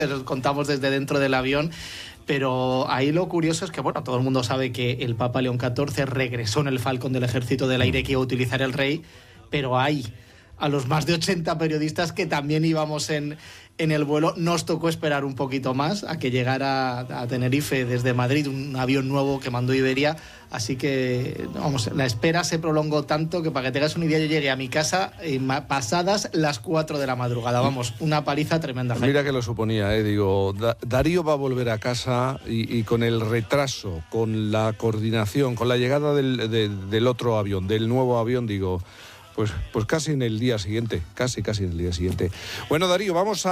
os contamos desde dentro del avión. Pero ahí lo curioso es que, bueno, todo el mundo sabe que el Papa León XIV regresó en el Falcon del Ejército del Aire que iba a utilizar el rey, pero hay a los más de 80 periodistas que también íbamos en el vuelo, nos tocó esperar un poquito más a que llegara a Tenerife desde Madrid un avión nuevo que mandó Iberia, así que vamos, la espera se prolongó tanto que, para que tengas una idea, yo llegué a mi casa pasadas las 4 de la madrugada, vamos, una paliza tremenda. Mira que lo suponía, digo, Darío va a volver a casa y con el retraso, con la coordinación, con la llegada del otro avión, del nuevo avión, digo... Pues casi en el día siguiente, casi en el día siguiente. Bueno, Darío, vamos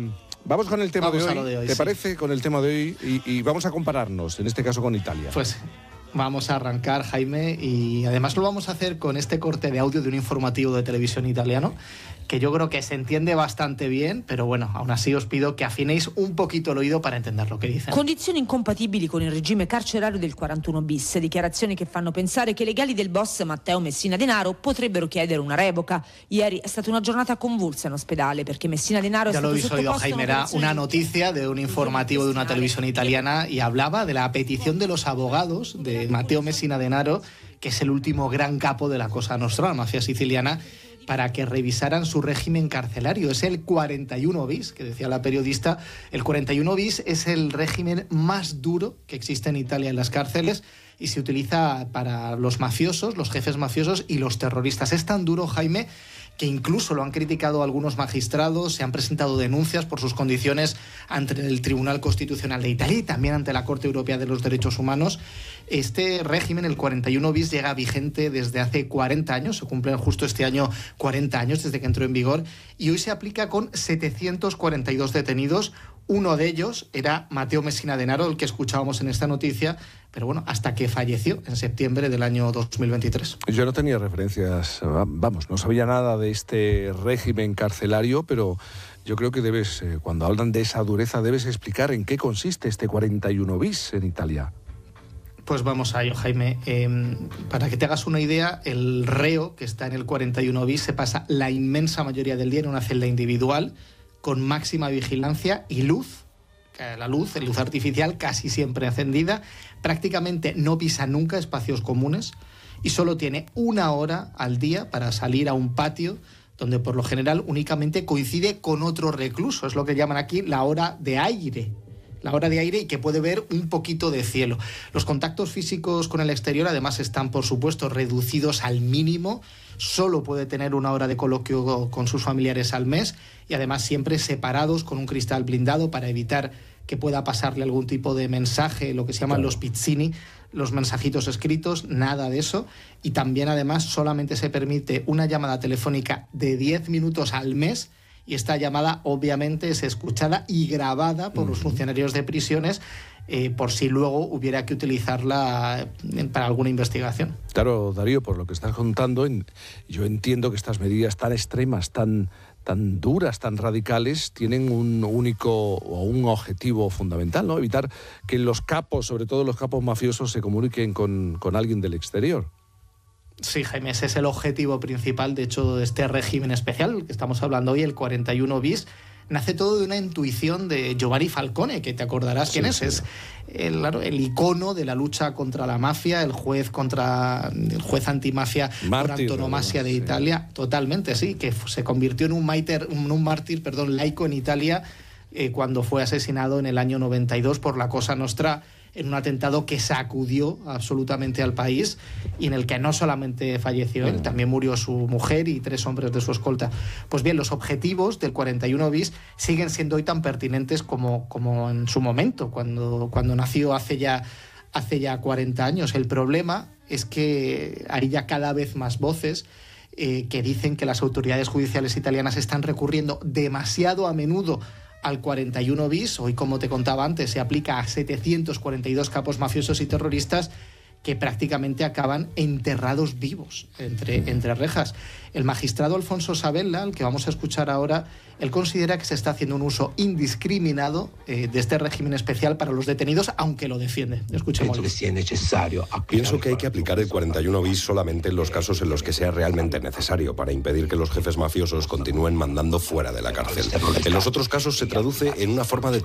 con el tema de hoy. ¿Te parece? Con el tema de hoy y vamos a compararnos, en este caso con Italia. Pues vamos a arrancar, Jaime, y además lo vamos a hacer con este corte de audio de un informativo de televisión italiano, que yo creo que se entiende bastante bien, pero bueno, aún así os pido que afinéis un poquito el oído para entender lo que dicen. Condizioni incompatibili con il regime carcerario del 41 bis, dichiarazioni che fanno pensare che i legali del boss Matteo Messina Denaro potrebbero chiedere una revoca. Ieri è stata una giornata convulsa in ospedale perché Messina Denaro è stato sottoposto a Jaime, era una noticia de un informativo de una televisión italiana y hablaba de la petición de los abogados de Matteo Messina Denaro, que es el último gran capo de la Cosa Nostra, la mafia siciliana, para que revisaran su régimen carcelario. Es el 41 bis, que decía la periodista. El 41 bis es el régimen más duro que existe en Italia en las cárceles y se utiliza para los mafiosos, los jefes mafiosos y los terroristas. Es tan duro, Jaime, que incluso lo han criticado algunos magistrados, se han presentado denuncias por sus condiciones ante el Tribunal Constitucional de Italia y también ante la Corte Europea de los Derechos Humanos. Este régimen, el 41 bis, llega vigente desde hace 40 años, se cumplen justo este año 40 años desde que entró en vigor, y hoy se aplica con 742 detenidos. Uno de ellos era Matteo Messina Denaro, el que escuchábamos en esta noticia, pero bueno, hasta que falleció en septiembre del año 2023. Yo no tenía referencias, vamos, no sabía nada de este régimen carcelario, pero yo creo que debes, cuando hablan de esa dureza, debes explicar en qué consiste este 41 bis en Italia. Pues vamos a ello, Jaime. Para que te hagas una idea, el reo que está en el 41 bis se pasa la inmensa mayoría del día en una celda individual, con máxima vigilancia y luz. La luz artificial casi siempre encendida, prácticamente no pisa nunca espacios comunes y solo tiene 1 hora al día para salir a un patio donde por lo general únicamente coincide con otro recluso. Es lo que llaman aquí la hora de aire. La hora de aire y que puede ver un poquito de cielo. Los contactos físicos con el exterior además están, por supuesto, reducidos al mínimo. Solo puede tener 1 hora de coloquio con sus familiares al mes y además siempre separados con un cristal blindado para evitar que pueda pasarle algún tipo de mensaje, lo que se llaman los pizzini, los mensajitos escritos, nada de eso. Y también además solamente se permite una llamada telefónica de 10 minutos al mes. Y esta llamada obviamente es escuchada y grabada por los funcionarios de prisiones por si luego hubiera que utilizarla para alguna investigación. Claro, Darío, por lo que estás contando, yo entiendo que estas medidas tan extremas, tan duras, tan radicales, tienen un único o un objetivo fundamental, ¿no? Evitar que los capos, sobre todo los capos mafiosos, se comuniquen con alguien del exterior. Sí, Jaime, ese es el objetivo principal, de hecho, de este régimen especial que estamos hablando hoy, el 41 bis. Nace todo de una intuición de Giovanni Falcone, que te acordarás quién es. Sí. Es el icono de la lucha contra la mafia, el juez antimafia por antonomasia de Italia. Sí. Totalmente, sí, que se convirtió en un mártir, laico en Italia cuando fue asesinado en el año 92 por la Cosa Nostra, en un atentado que sacudió absolutamente al país y en el que no solamente falleció él, también murió su mujer y 3 hombres de su escolta. Pues bien, los objetivos del 41 bis siguen siendo hoy tan pertinentes como en su momento, cuando nació hace ya 40 años. El problema es que hay ya cada vez más voces que dicen que las autoridades judiciales italianas están recurriendo demasiado a menudo al 41 bis. Hoy, como te contaba antes, se aplica a 742 capos mafiosos y terroristas que prácticamente acaban enterrados vivos entre rejas. El magistrado Alfonso Sabella, al que vamos a escuchar ahora, él considera que se está haciendo un uso indiscriminado de este régimen especial para los detenidos, aunque lo defiende. Escuchémoslo. Pienso que hay que aplicar el 41 bis solamente en los casos en los que sea realmente necesario para impedir que los jefes mafiosos continúen mandando fuera de la cárcel. En los otros casos se traduce en una forma de